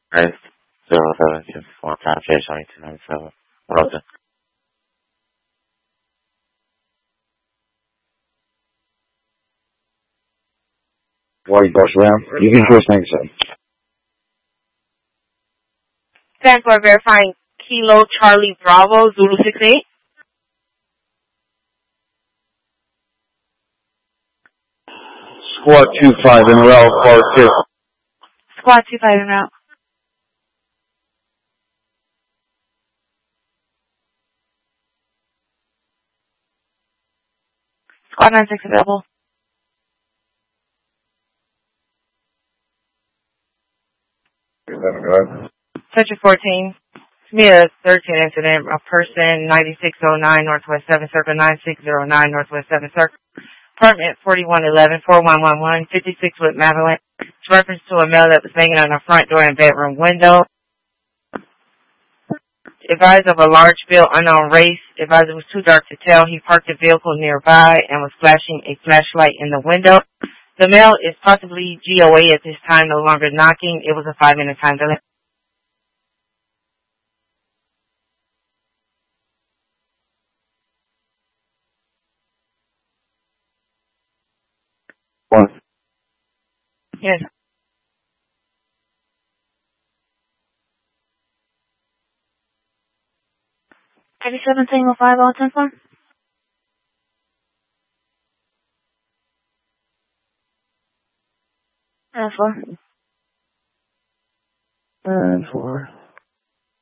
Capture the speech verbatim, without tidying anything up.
Alright, zero seven two four five J twenty two ninety seven. What else? White bus round. You can just think so. Thanks for verifying Kilo Charlie Bravo Zulu six eight. Squad two five in row, car two. Squad two five in route. Squad nine six available. Section fourteen. It's me a thirteen incident. A person ninety-six oh nine Northwest seventh Circle nine six oh nine Northwest seventh Circle. Apartment forty-one eleven four one one one fifty-six with Madeline. It's reference to a male that was banging on the front door and bedroom window. Advised of a large bill unknown race. Advised it was too dark to tell. He parked the vehicle nearby and was flashing a flashlight in the window. The male is possibly G O A at this time, no longer knocking. It was a five minute time delay. One. Yes. eighty-seven single five all ten four. And four. And four.